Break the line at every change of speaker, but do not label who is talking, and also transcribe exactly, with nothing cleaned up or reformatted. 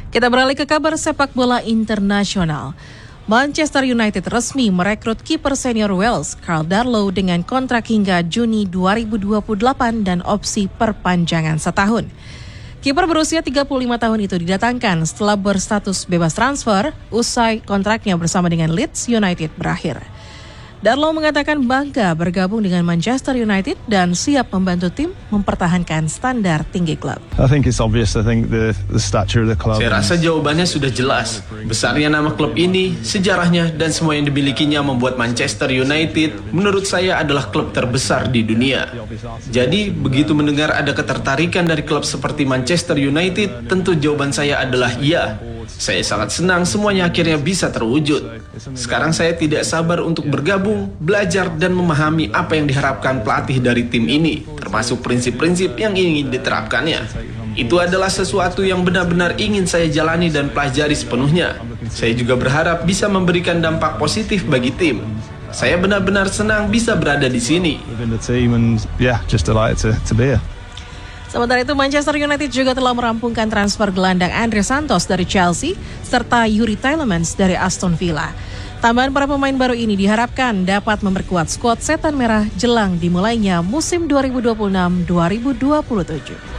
Kita beralih ke kabar sepak bola internasional. Manchester United resmi merekrut kiper senior Wales, Karl Darlow dengan kontrak hingga Juni dua ribu dua puluh delapan dan opsi perpanjangan setahun. Kiper berusia tiga puluh lima tahun itu didatangkan setelah berstatus bebas transfer usai kontraknya bersama dengan Leeds United berakhir. Darlow mengatakan bangga bergabung dengan Manchester United dan siap membantu tim mempertahankan standar tinggi klub.
I think it's obvious. I think the the stature of the club.
Saya rasa jawabannya sudah jelas. Besarnya nama klub ini, sejarahnya dan semua yang dimilikinya membuat Manchester United menurut saya adalah klub terbesar di dunia. Jadi begitu mendengar ada ketertarikan dari klub seperti Manchester United, tentu jawaban saya adalah iya. Saya sangat senang semuanya akhirnya bisa terwujud. Sekarang saya tidak sabar untuk bergabung, belajar dan memahami apa yang diharapkan pelatih dari tim ini, termasuk prinsip-prinsip yang ingin diterapkannya. Itu adalah sesuatu yang benar-benar ingin saya jalani dan pelajari sepenuhnya. Saya juga berharap bisa memberikan dampak positif bagi tim. Saya benar-benar senang bisa berada di sini.
Sementara itu, Manchester United juga telah merampungkan transfer gelandang Andre Santos dari Chelsea serta Yuri Tielemans dari Aston Villa. Tambahan para pemain baru ini diharapkan dapat memperkuat skuad Setan Merah jelang dimulainya musim dua ribu dua puluh enam dua ribu dua puluh tujuh.